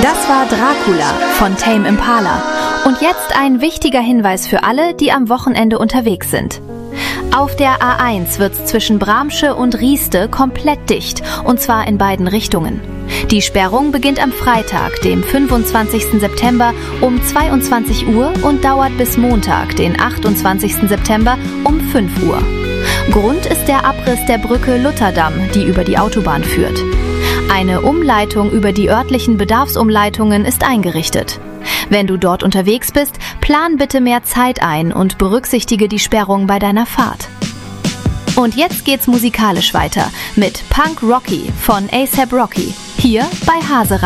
Das war Dracula von Tame Impala. Und jetzt ein wichtiger Hinweis für alle, die am Wochenende unterwegs sind. Auf der A1 wird's zwischen Bramsche und Rieste komplett dicht, und zwar in beiden Richtungen. Die Sperrung beginnt am Freitag, dem 25. September um 22 Uhr und dauert bis Montag, den 28. September um 5 Uhr. Grund ist der Abriss der Brücke Lutherdamm, die über die Autobahn führt. Eine Umleitung über die örtlichen Bedarfsumleitungen ist eingerichtet. Wenn du dort unterwegs bist, plan bitte mehr Zeit ein und berücksichtige die Sperrung bei deiner Fahrt. Und jetzt geht's musikalisch weiter mit Punk Rocky von A$AP Rocky, hier bei Hase